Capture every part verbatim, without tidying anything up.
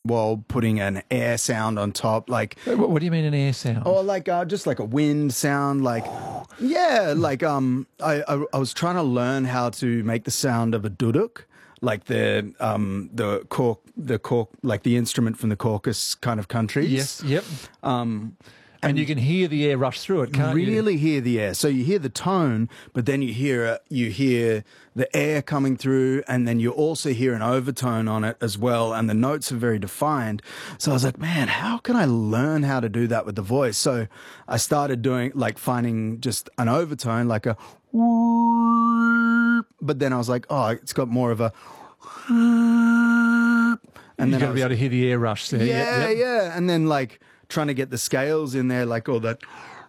while putting an air sound on top, like. What, what do you mean an air sound? Or like uh, just like a wind sound, like yeah, like um, I, I I was trying to learn how to make the sound of a duduk, like the um the cork the cork like the instrument from the Caucasus kind of countries. Yes. Yep. Um, and, and you can hear the air rush through it, can't really you? Really hear the air. So you hear the tone, but then you hear uh, you hear the air coming through, and then you also hear an overtone on it as well, and the notes are very defined. So I was like, man, how can I learn how to do that with the voice? So I started doing like finding just an overtone, like a, but then I was like, oh, it's got more of a. And You've then got to be able to hear the air rush there. Yeah, yep, yep. yeah. And then like trying to get the scales in there, like all that.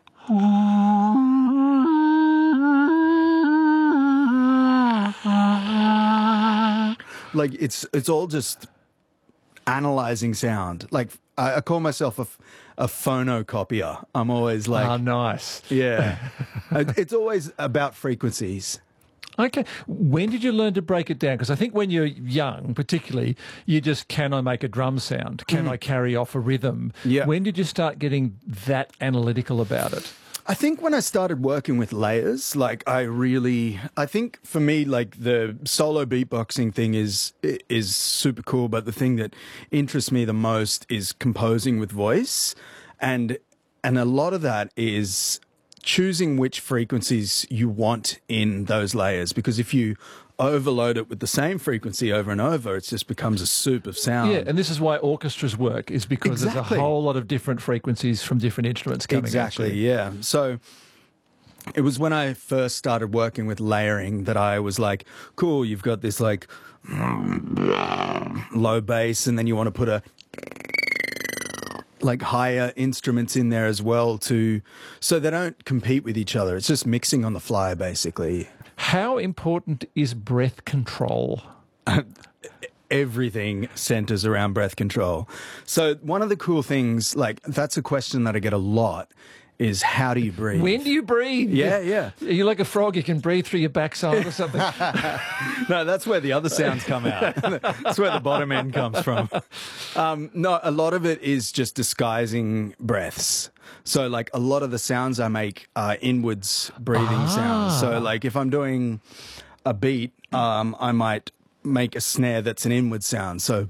Like it's it's all just analyzing sound. Like I, I call myself a, a phonocopier. I'm always like, Oh, nice. yeah. It's always about frequencies. Okay. When did you learn to break it down? Because I think when you're young, particularly, you just, can I make a drum sound? Can I carry off a rhythm? Yeah. When did you start getting that analytical about it? I think when I started working with layers, like I really, I think for me, like the solo beatboxing thing is is super cool. But the thing that interests me the most is composing with voice, and and a lot of that is choosing which frequencies you want in those layers, because if you overload it with the same frequency over and over, it just becomes a soup of sound. Yeah, and this is why orchestras work, is because Exactly. there's a whole lot of different frequencies from different instruments coming Exactly, at you. yeah. So it was when I first started working with layering that I was like, cool, you've got this like low bass, and then you want to put a like higher instruments in there as well, to so they don't compete with each other. It's just mixing on the fly, basically. How important is breath control? Everything centers around breath control. So one of the cool things, like that's a question that I get a lot, is how do you breathe? When do you breathe? Yeah, yeah. Are you like a frog? You can breathe through your backside or something? No, that's where the other sounds come out. That's where the bottom end comes from. Um, no, a lot of it is just disguising breaths. So like a lot of the sounds I make are inwards breathing Ah. sounds. So like if I'm doing a beat, um, I might make a snare that's an inward sound. So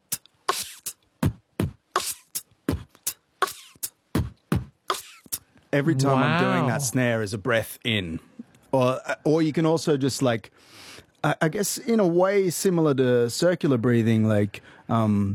every time I'm doing Wow. that snare is a breath in. Or or you can also just like, I, I guess in a way similar to circular breathing, like um,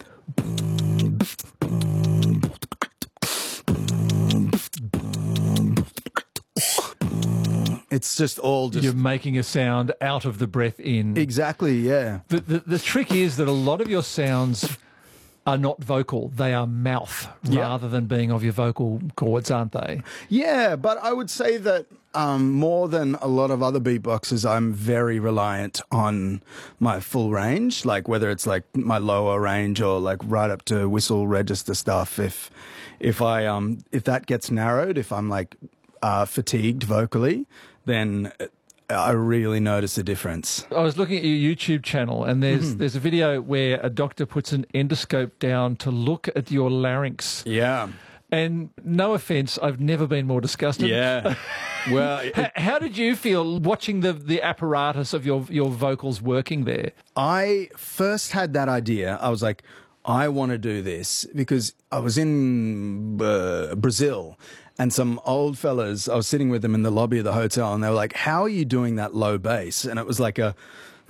it's just all just You're making a sound out of the breath in. exactly, yeah. The, the, the trick is that a lot of your sounds are not vocal. They are mouth Yeah. rather than being of your vocal cords, aren't they? Yeah, but I would say that um, more than a lot of other beatboxers, I'm very reliant on my full range, like whether it's like my lower range or like right up to whistle register stuff. If if I um if that gets narrowed, if I'm like uh, fatigued vocally, then I really notice a difference. I was looking at your YouTube channel, and there's Mm-hmm. there's a video where a doctor puts an endoscope down to look at your larynx. Yeah. And no offence, I've never been more disgusted. Yeah. Well, it- H- How did you feel watching the, the apparatus of your your vocals working there? I first had that idea. I was like, I want to do this because I was in uh, Brazil, and some old fellas, I was sitting with them in the lobby of the hotel, and they were like, how are you doing that low bass? And it was like a,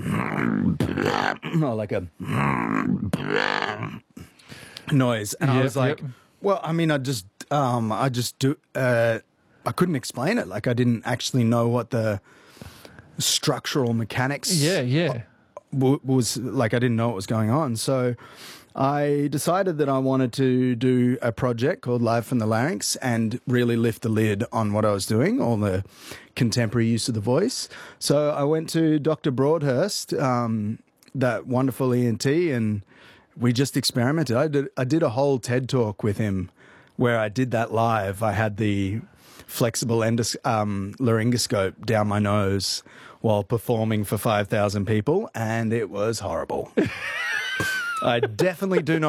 no, like a noise. And I Yep, was like, yep. well, I mean, I just, um, I just do, uh, I couldn't explain it. Like I didn't actually know what the structural mechanics Yeah, yeah. w- was like. I didn't know what was going on. So I decided that I wanted to do a project called Live from the Larynx and really lift the lid on what I was doing, all the contemporary use of the voice. So I went to Doctor Broadhurst, um, that wonderful E N T, and we just experimented. I did, I did a whole TED talk with him where I did that live. I had the flexible endos- um, laryngoscope down my nose while performing for five thousand people, and it was horrible. I definitely do not